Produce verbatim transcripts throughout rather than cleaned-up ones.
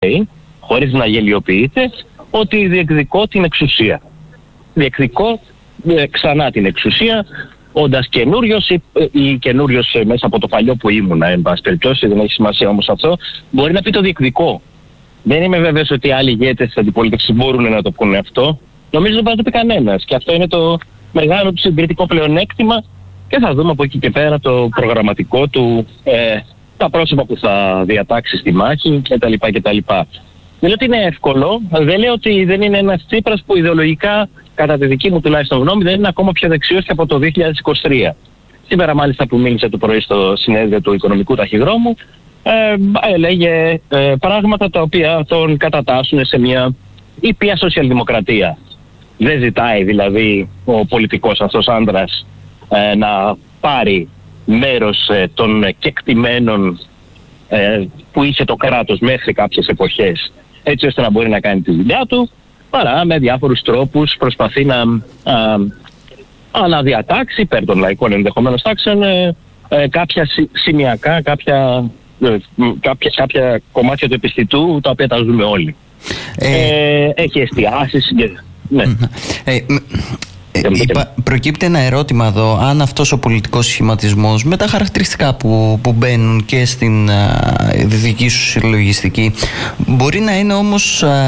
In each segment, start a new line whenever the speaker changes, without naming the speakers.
χωρίς να γελιοποιείται, ότι διεκδικώ την εξουσία. Διεκδικώ ε, ξανά την εξουσία, όντας καινούριος ή, ή καινούριος ε, μέσα από το παλιό που ήμουνα, εν πάση περιπτώσει, δεν έχει σημασία όμως αυτό, μπορεί να πει το διεκδικώ. Δεν είμαι βέβαιος ότι οι άλλοι ηγέτες της αντιπολίτευσης μπορούν να το πούνε αυτό. Νομίζω δεν μπορεί να το πει κανένας. Και αυτό είναι το μεγάλο του συγκριτικό πλεονέκτημα. Και θα δούμε από εκεί και πέρα το προγραμματικό του, ε, τα πρόσωπα που θα διατάξει στη μάχη κτλ. κτλ. Δεν λέω ότι είναι εύκολο. Δεν λέω ότι δεν είναι ένας Τσίπρας που ιδεολογικά, κατά τη δική μου τουλάχιστον γνώμη, δεν είναι ακόμα πιο δεξιός και από το δύο χιλιάδες είκοσι τρία. Σήμερα, μάλιστα, που μίλησε το πρωί στο συνέδριο του Οικονομικού Ταχυδρόμου, ε, έλεγε ε, πράγματα τα οποία τον κατατάσσουν σε μια ήπια σοσιαλδημοκρατία. Δεν ζητάει δηλαδή ο πολιτικός αυτός άντρας ε, να πάρει μέρος ε, των κεκτημένων ε, που είχε το κράτος μέχρι κάποιες εποχές, έτσι ώστε να μπορεί να κάνει τη δουλειά του, παρά με διάφορους τρόπους προσπαθεί να α, αναδιατάξει υπέρ των λαϊκών ενδεχομένως τάξεων ε, ε, κάποια συ, σημειακά, κάποια, ε, κάποια, κάποια κομμάτια του επιστητού, τα οποία τα ζούμε όλοι. Ε, ε, έχει εστιάσεις και... Ναι.
Ε, Ε, είπα, προκύπτει ένα ερώτημα εδώ, αν αυτός ο πολιτικός σχηματισμός με τα χαρακτηριστικά που, που μπαίνουν και στην α, δική σου συλλογιστική μπορεί να είναι όμως α,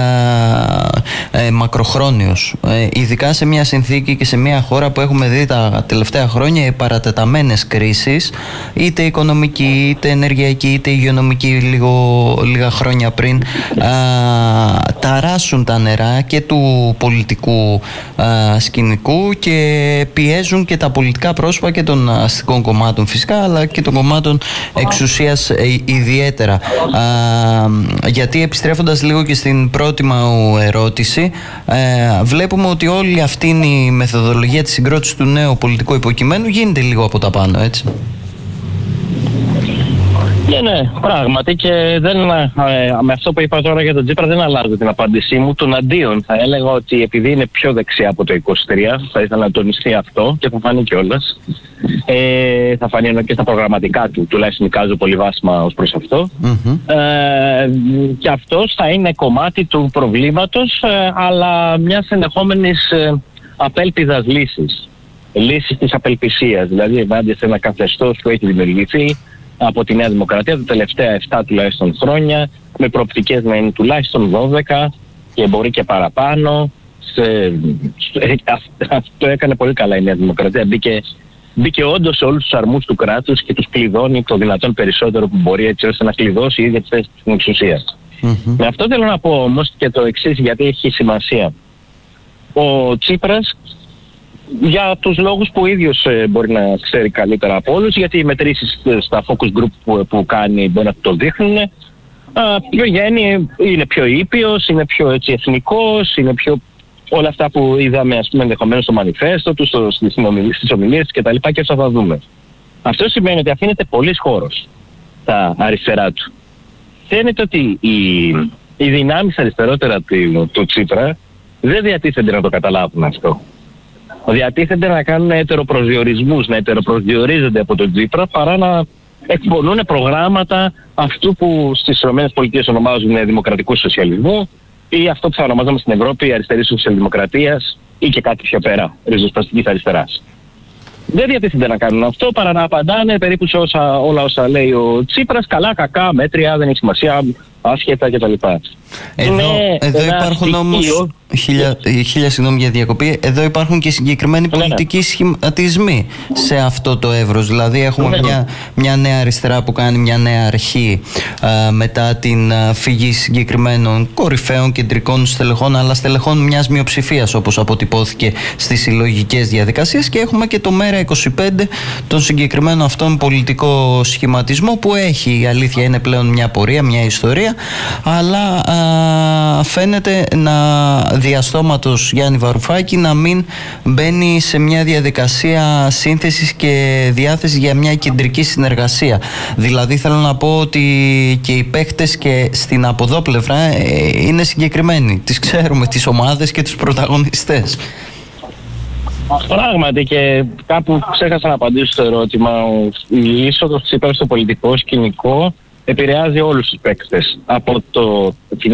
ε, μακροχρόνιος, ε, ειδικά σε μια συνθήκη και σε μια χώρα που έχουμε δει τα τελευταία χρόνια οι παρατεταμένες κρίσεις, είτε οικονομική, είτε ενεργειακή, είτε υγειονομική λίγο, λίγα χρόνια πριν, α, ταράσσουν τα νερά και του πολιτικού α, σκηνικού και πιέζουν και τα πολιτικά πρόσωπα και των αστικών κομμάτων φυσικά, αλλά και των κομμάτων εξουσίας ε, ιδιαίτερα. Α, γιατί επιστρέφοντας λίγο και στην πρώτη μου ερώτηση, ε, βλέπουμε ότι όλη αυτή η μεθοδολογία της συγκρότησης του νέου πολιτικού υποκειμένου γίνεται λίγο από τα πάνω, έτσι.
Ναι, ναι, πράγματι, και δεν, ε, με αυτό που είπα τώρα για τον Τσίπρα δεν αλλάζω την απάντησή μου. Τον αντίον θα έλεγα ότι επειδή είναι πιο δεξιά από το είκοσι τρία, θα ήθελα να τονιστεί αυτό και θα φανεί κιόλας. Ε, θα φανεί ενώ και στα προγραμματικά του, τουλάχιστον εικάζω πολύ βάσιμα ως προς αυτό. Mm-hmm. Ε, και αυτός θα είναι κομμάτι του προβλήματος, ε, αλλά μιας ενδεχόμενης ε, απέλπιδας λύσης. Λύσης της απελπισίας, δηλαδή ενάντια σε ένα καθεστώς που έχει δημιουργηθεί από τη Νέα Δημοκρατία τα τελευταία επτά τουλάχιστον χρόνια, με προοπτικές να είναι τουλάχιστον δώδεκα και μπορεί και παραπάνω. Σε... Αυτό έκανε πολύ καλά η Νέα Δημοκρατία. Μπήκε, μπήκε όντως σε όλους τους αρμούς του κράτους και τους κλειδώνει το δυνατόν περισσότερο που μπορεί, έτσι ώστε να κλειδώσει η ίδια τη θέση στην εξουσία. Mm-hmm. Με αυτό θέλω να πω όμως και το εξής, γιατί έχει σημασία. Ο Τσίπρας, για τους λόγους που ο ίδιος ε, μπορεί να ξέρει καλύτερα από όλους, γιατί οι μετρήσεις στα focus group που, που κάνει μπορεί να το δείχνουν, α, πιο γέννη, είναι πιο ήπιος, είναι πιο έτσι, εθνικός, είναι πιο όλα αυτά που είδαμε, ας πούμε, ενδεχομένως στο μανιφέστο του, στο, στις, στις ομιλίες κτλ. Και αυτά θα δούμε. Αυτό σημαίνει ότι αφήνεται πολύς χώρος στα αριστερά του. Φαίνεται ότι οι, οι δυνάμεις αριστερότερα του, του Τσίπρα δεν διατίθενται να το καταλάβουν αυτό. Διατίθενται να κάνουν ετεροπροσδιορισμούς, να ετεροπροσδιορίζονται από τον Τσίπρα, παρά να εκπονούν προγράμματα αυτού που στις ΗΠΑ ονομάζουν δημοκρατικού σοσιαλισμού ή αυτό που θα ονομάζαμε στην Ευρώπη αριστερής σοσιαλδημοκρατίας ή και κάτι πιο πέρα, ριζοσπαστικής αριστεράς. Δεν διατίθενται να κάνουν αυτό παρά να απαντάνε περίπου σε όσα, όλα όσα λέει ο Τσίπρας, καλά, κακά, μέτρια, δεν έχει σημασία, άσχετα κτλ.
Εδώ, εδώ υπάρχουν όμως, χίλια, χίλια συγγνώμη για διακοπή, εδώ υπάρχουν και συγκεκριμένοι ναι, πολιτικοί ναι. σχηματισμοί σε αυτό το εύρος. Δηλαδή έχουμε ναι, μια, μια νέα αριστερά που κάνει μια νέα αρχή α, μετά την α, φυγή συγκεκριμένων κορυφαίων κεντρικών στελεχών, αλλά στελεχών μιας μειοψηφίας, όπως αποτυπώθηκε στις συλλογικές διαδικασίες, και έχουμε και το ΜΕΡΑ είκοσι πέντε, τον συγκεκριμένο αυτόν πολιτικό σχηματισμό που έχει, η αλήθεια είναι πλέον μια πορεία, μια ιστορία, αλλά α, φαίνεται να διαστόματος Γιάννη Βαρουφάκη να μην μπαίνει σε μια διαδικασία σύνθεσης και διάθεσης για μια κεντρική συνεργασία. Δηλαδή θέλω να πω ότι και οι παίκτες και στην από εδώ πλευρά ε, είναι συγκεκριμένοι. Τις ξέρουμε τις ομάδες και τους πρωταγωνιστές.
Πράγματι, και κάπου ξέχασα να απαντήσω στο ερώτημα. Η είσοδος της Τσίπρα στο πολιτικό σκηνικό επηρεάζει όλους τους παίκτες. Από το